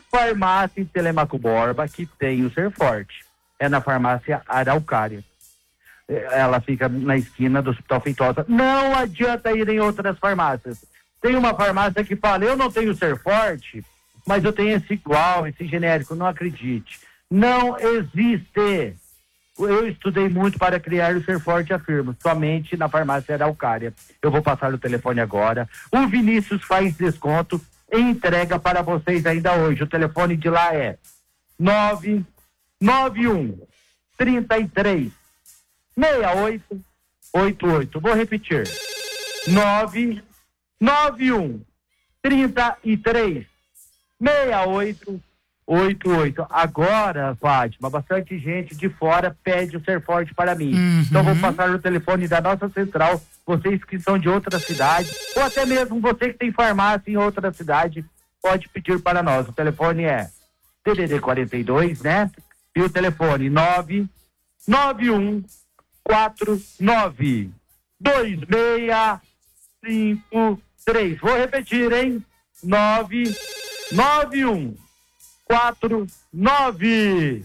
farmácia em Telemaco Borba que tem o Ser Forte. É na farmácia Araucária. Ela fica na esquina do Hospital Feitosa. Não adianta ir em outras farmácias. Tem uma farmácia que fala, eu não tenho Ser Forte, mas eu tenho esse igual, esse genérico. Não acredite. Não existe. Eu estudei muito para criar o Ser Forte, afirmo, somente na farmácia Araucária. Eu vou passar o telefone agora. O Vinícius faz desconto e entrega para vocês ainda hoje. O telefone de lá é 991 33 6888. Vou repetir. 991 33 6888. Agora, Fátima, bastante gente de fora pede o Ser Forte para mim. Então vou passar o telefone da nossa central, vocês que são de outra cidade, ou até mesmo você que tem farmácia em outra cidade, pode pedir para nós. O telefone é DDD 42, né? E o telefone 991 49 2653. Vou repetir, hein? 991 49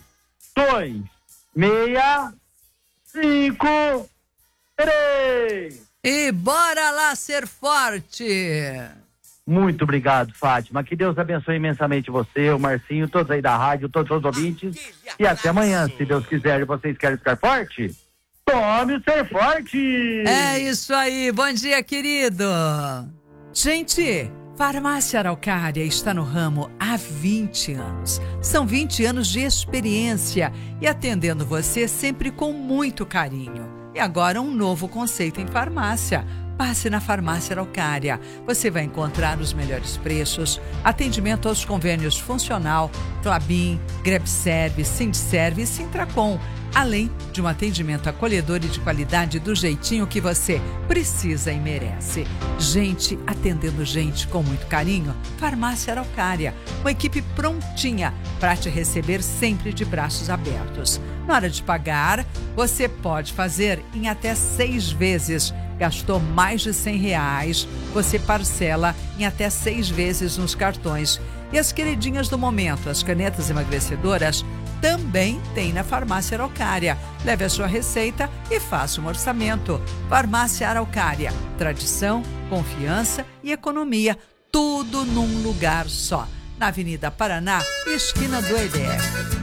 2653. E bora lá ser forte! Muito obrigado, Fátima. Que Deus abençoe imensamente você, o Marcinho, todos aí da rádio, todos os ouvintes. E até amanhã, se Deus quiser. E vocês querem ficar forte? Tome o Ser Forte! É isso aí. Bom dia, querido. Gente, Farmácia Araucária está no ramo há 20 anos. São 20 anos de experiência e atendendo você sempre com muito carinho. E agora um novo conceito em farmácia. Passe na Farmácia Araucária. Você vai encontrar os melhores preços, atendimento aos convênios Funcional, Klabin, Grebserve, Sindserve e Sintracom, além de um atendimento acolhedor e de qualidade do jeitinho que você precisa e merece. Gente atendendo gente com muito carinho. Farmácia Araucária, uma equipe prontinha para te receber sempre de braços abertos. Na hora de pagar, você pode fazer em até 6 vezes. Gastou mais de R$100, você parcela em até 6 vezes nos cartões. E as queridinhas do momento, as canetas emagrecedoras, também tem na Farmácia Araucária. Leve a sua receita e faça um orçamento. Farmácia Araucária, tradição, confiança e economia, tudo num lugar só. Na Avenida Paraná, esquina do EDF.